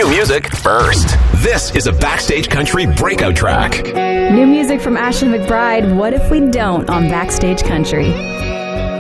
New music first. This is a Backstage Country breakout track. New music from Ashley McBryde, What If We Don't, on Backstage Country.